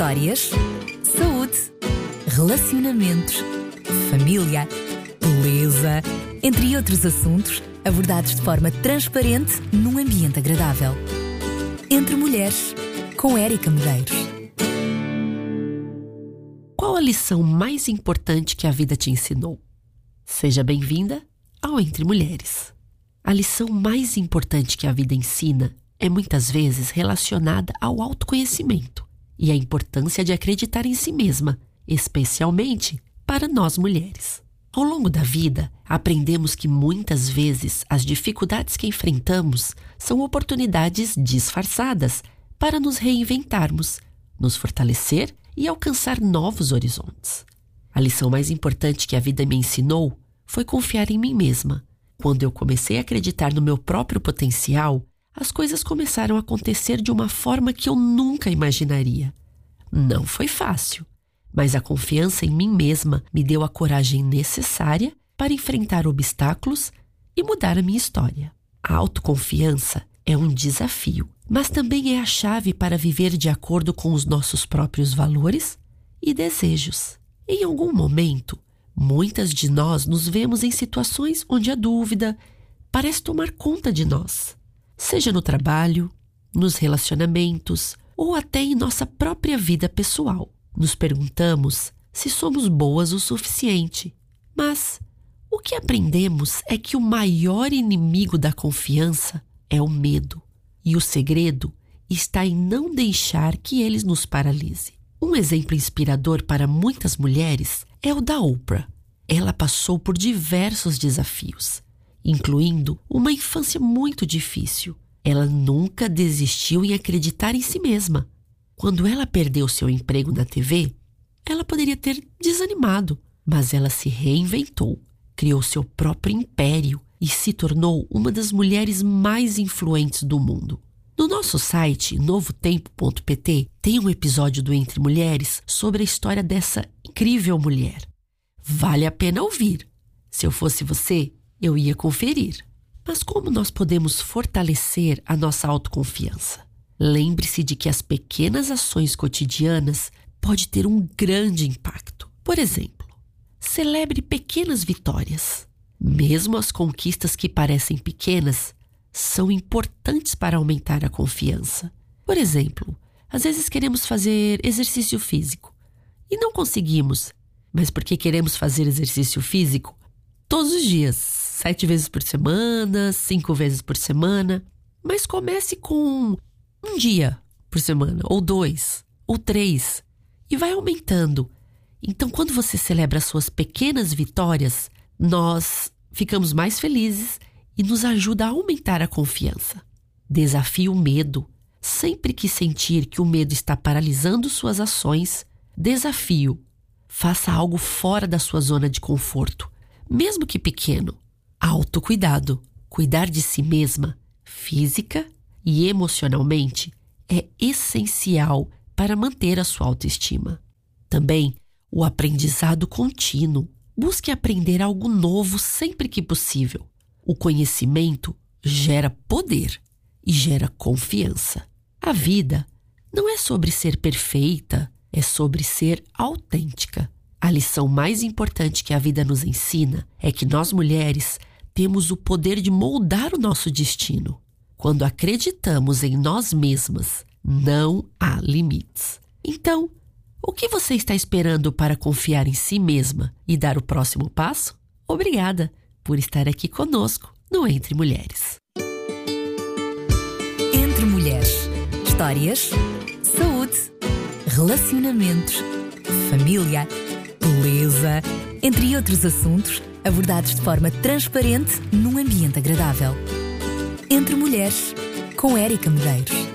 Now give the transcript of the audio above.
Histórias, saúde, relacionamentos, família, beleza, entre outros assuntos abordados de forma transparente num ambiente agradável. Entre Mulheres, com Érica Medeiros. Qual a lição mais importante que a vida te ensinou? Seja bem-vinda ao Entre Mulheres. A lição mais importante que a vida ensina é muitas vezes relacionada ao autoconhecimento e a importância de acreditar em si mesma, especialmente para nós mulheres. Ao longo da vida, aprendemos que muitas vezes as dificuldades que enfrentamos são oportunidades disfarçadas para nos reinventarmos, nos fortalecer e alcançar novos horizontes. A lição mais importante que a vida me ensinou foi confiar em mim mesma. Quando eu comecei a acreditar no meu próprio potencial, as coisas começaram a acontecer de uma forma que eu nunca imaginaria. Não foi fácil, mas a confiança em mim mesma me deu a coragem necessária para enfrentar obstáculos e mudar a minha história. A autoconfiança é um desafio, mas também é a chave para viver de acordo com os nossos próprios valores e desejos. Em algum momento, muitas de nós nos vemos em situações onde a dúvida parece tomar conta de nós, seja no trabalho, nos relacionamentos ou até em nossa própria vida pessoal. Nos perguntamos se somos boas o suficiente. Mas o que aprendemos é que o maior inimigo da confiança é o medo. E o segredo está em não deixar que eles nos paralise. Um exemplo inspirador para muitas mulheres é o da Oprah. Ela passou por diversos desafios, incluindo uma infância muito difícil. Ela nunca desistiu em acreditar em si mesma. Quando ela perdeu seu emprego na TV, ela poderia ter desanimado, mas ela se reinventou, criou seu próprio império e se tornou uma das mulheres mais influentes do mundo. No nosso site, novotempo.pt, tem um episódio do Entre Mulheres sobre a história dessa incrível mulher. Vale a pena ouvir. Se eu fosse você, eu ia conferir. Mas como nós podemos fortalecer a nossa autoconfiança? Lembre-se de que as pequenas ações cotidianas podem ter um grande impacto. Por exemplo, celebre pequenas vitórias. Mesmo as conquistas que parecem pequenas são importantes para aumentar a confiança. Por exemplo, às vezes queremos fazer exercício físico e não conseguimos, mas porque queremos fazer exercício físico todos os dias, 7 vezes por semana, 5 vezes por semana. Mas comece com um dia por semana, ou 2, ou 3, e vai aumentando. Então, quando você celebra as suas pequenas vitórias, nós ficamos mais felizes e nos ajuda a aumentar a confiança. Desafie o medo. Sempre que sentir que o medo está paralisando suas ações, desafie-o. Faça algo fora da sua zona de conforto, mesmo que pequeno. Autocuidado. Cuidar de si mesma, física e emocionalmente, é essencial para manter a sua autoestima. Também o aprendizado contínuo. Busque aprender algo novo sempre que possível. O conhecimento gera poder e gera confiança. A vida não é sobre ser perfeita, é sobre ser autêntica. A lição mais importante que a vida nos ensina é que nós mulheres temos o poder de moldar o nosso destino. Quando acreditamos em nós mesmas, não há limites. Então, o que você está esperando para confiar em si mesma e dar o próximo passo? Obrigada por estar aqui conosco no Entre Mulheres. Entre Mulheres. Histórias, saúde, relacionamentos, família, beleza, entre outros assuntos abordados de forma transparente num ambiente agradável. Entre Mulheres, com Érica Medeiros.